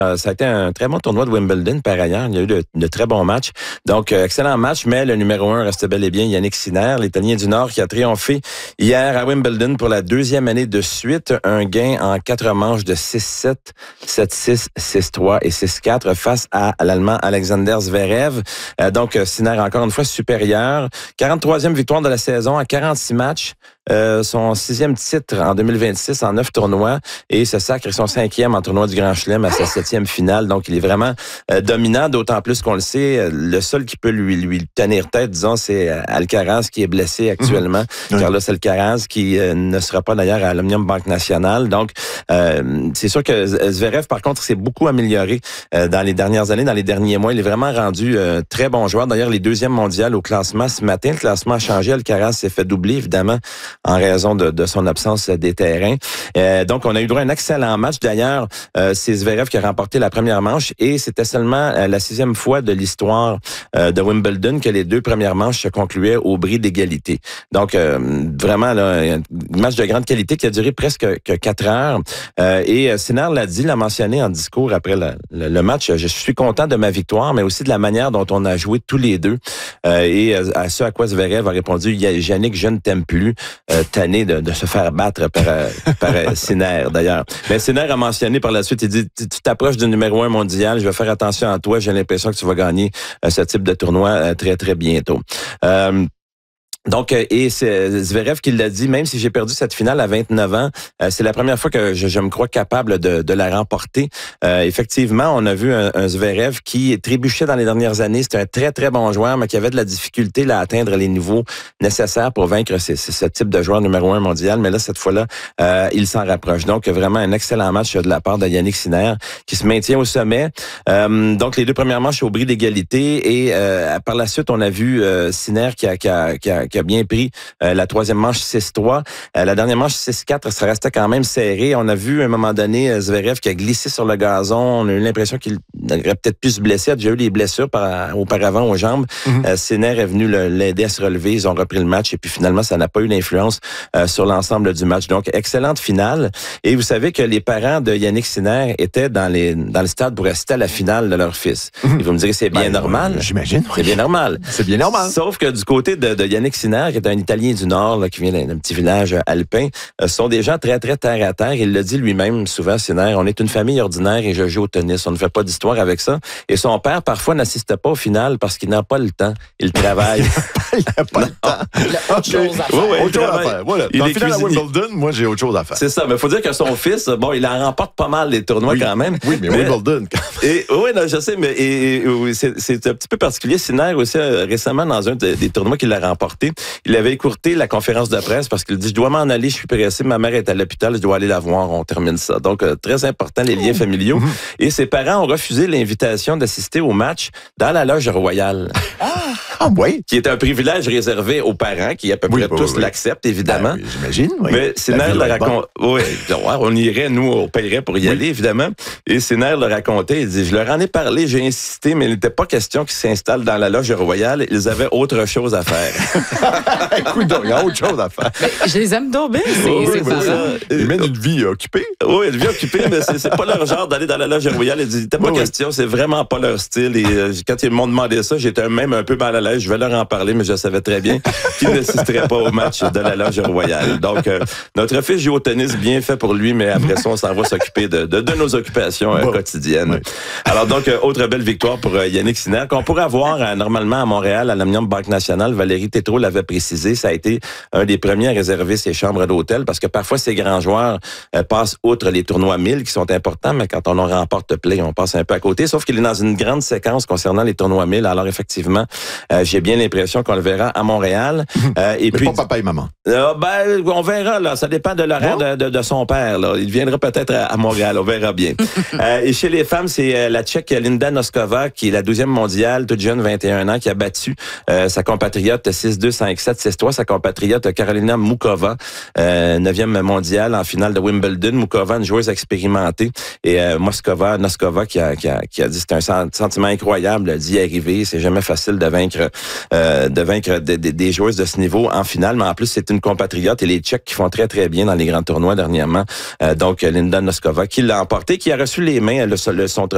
Ça a été un très bon tournoi de Wimbledon par ailleurs. Il y a eu de très bons matchs. Donc, excellent match, mais le numéro 1 reste bel et bien Yannick Sinner, l'Italien du Nord qui a triomphé hier à Wimbledon pour la deuxième année de suite. Un gain en 4 manches de 6-7, 7-6, 6-3 et 6-4 face à l'Allemand Alexander Zverev. Donc, Sinner encore une fois supérieur. 43e victoire de la saison à 46 matchs. Son 6e titre en 2026 en 9 tournois et se sacre son 5e en tournoi du Grand Chelem à sa 7e finale. Donc, il est vraiment dominant, d'autant plus qu'on le sait. Le seul qui peut lui tenir tête, disons, c'est Alcaraz qui est blessé actuellement. Carlos Alcaraz qui ne sera pas d'ailleurs à l'Omnium Banque Nationale. Donc, c'est sûr que Zverev, par contre, s'est beaucoup amélioré dans les dernières années, dans les derniers mois. Il est vraiment rendu très bon joueur. D'ailleurs, les 2e mondiales au classement ce matin. Le classement a changé. Alcaraz s'est fait doubler, évidemment, en raison de son absence des terrains. Donc, on a eu droit à un excellent match. D'ailleurs, c'est Zverev qui a remporté la première manche et c'était seulement la 6e fois de l'histoire de Wimbledon que les 2 premières manches se concluaient au bris d'égalité. Donc, vraiment, là, un match de grande qualité qui a duré presque 4 heures. Et Sinner l'a mentionné en discours après le match. Je suis content de ma victoire, mais aussi de la manière dont on a joué tous les deux. Et à ce à quoi Zverev a répondu, Yannick, je ne t'aime plus. Tanné de se faire battre par Sinner, d'ailleurs. Mais Sinner a mentionné par la suite, il dit, tu t'approches du numéro 1 mondial, je vais faire attention à toi, j'ai l'impression que tu vas gagner ce type de tournoi très, très bientôt. Donc, et c'est Zverev qui l'a dit, même si j'ai perdu cette finale à 29 ans, c'est la première fois que je me crois capable de la remporter. Effectivement, on a vu un Zverev qui trébuchait dans les dernières années. C'était un très, très bon joueur, mais qui avait de la difficulté là, à atteindre les niveaux nécessaires pour vaincre ce type de joueur numéro 1 mondial. Mais là, cette fois-là, il s'en rapproche. Donc, vraiment un excellent match de la part de Yannick Sinner qui se maintient au sommet. Donc, les 2 premières manches au bris d'égalité et par la suite, on a vu Sinner qui a bien pris la 3e manche 6-3. La dernière manche 6-4, ça restait quand même serré. On a vu à un moment donné Zverev qui a glissé sur le gazon. On a eu l'impression qu'il aurait peut-être pu se blesser. Il a déjà eu des blessures auparavant aux jambes. Sinner est venu l'aider à se relever. Ils ont repris le match et puis finalement, ça n'a pas eu d'influence sur l'ensemble du match. Donc, excellente finale. Et vous savez que les parents de Yannick Sinner étaient dans le stade pour assister à la finale de leur fils. Et vous me direz, c'est bien normal. J'imagine. C'est bien normal. C'est bien normal. Sauf que du côté de Yannick Sinner, qui est un Italien du Nord, là, qui vient d'un petit village alpin, sont des gens très, très terre à terre. Il le dit lui-même souvent, Sinner, on est une famille ordinaire et je joue au tennis. On ne fait pas d'histoire avec ça. Et son père, parfois, n'assiste pas au final parce qu'il n'a pas le temps. Il travaille. Il n'a pas le temps. Il a autre chose à faire. Autre chose à faire. Voilà. Dans le final à Wimbledon, moi, j'ai autre chose à faire. C'est ça. Mais il faut dire que son fils, bon, il en remporte pas mal les tournois quand même. Oui, mais Wimbledon, quand même. Oui, non, je sais, mais c'est un petit peu particulier. Sinner aussi, récemment, dans un des tournois qu'il a remporté, il avait écourté la conférence de presse parce qu'il dit, je dois m'en aller, je suis pressé, ma mère est à l'hôpital, je dois aller la voir, on termine ça. Donc, très important, les liens familiaux. Et ses parents ont refusé l'invitation d'assister au match dans la loge royale. Ah, oui. Qui est un privilège réservé aux parents, qui à peu près tous l'acceptent, évidemment. Ben, j'imagine, oui. Mais Sinner le raconte. Oui, on irait, nous, on paierait pour y aller, évidemment. Et Sinner le racontait, il dit, je leur en ai parlé, j'ai insisté, mais il n'était pas question qu'ils s'installent dans la loge royale, ils avaient autre chose à faire. Écoute, il y a autre chose à faire. Mais je les aime donc bien, ces parents. Ils mènent une vie occupée. Oui, une vie occupée, mais c'est pas leur genre d'aller dans la loge royale. Il dit, il n'était pas question, c'est vraiment pas leur style. Et quand ils m'ont demandé ça, j'étais même un peu mal à l'aise. Je vais leur en parler, mais je savais très bien qu'ils n'assisteraient pas au match de la loge royale. Donc, notre fils joue au tennis, bien fait pour lui, mais après ça, on s'en va s'occuper de nos occupations quotidiennes. Oui. Alors, donc, autre belle victoire pour Yannick Sinner, qu'on pourrait avoir normalement à Montréal, à l'Omnium Banque Nationale. Valérie Tétrault l'avait précisé, ça a été un des premiers à réserver ses chambres d'hôtel, parce que parfois, ces grands joueurs passent outre les tournois 1000, qui sont importants, mais quand on en remporte play, on passe un peu à côté, sauf qu'il est dans une grande séquence concernant les tournois 1000. Alors, effectivement, j'ai bien l'impression qu'on le verra à Montréal. Et puis, pas papa et maman. On verra, là. Ça dépend de l'horaire de son père, là. Il viendra peut-être à Montréal. On verra bien. Et chez les femmes, c'est la Tchèque Linda Noskova, qui est la 12e mondiale, toute jeune, 21 ans, qui a battu sa compatriote 6-2, 5-7, 6-3, sa compatriote Karolina Mukova, 9e mondiale en finale de Wimbledon. Mukova, une joueuse expérimentée. Et Noskova qui a dit c'est un sentiment incroyable d'y arriver. C'est jamais facile de vaincre des joueuses de ce niveau en finale, mais en plus, c'est une compatriote et les Tchèques qui font très, très bien dans les grands tournois dernièrement. Donc, Linda Noskova qui l'a emporté, qui a reçu les mains son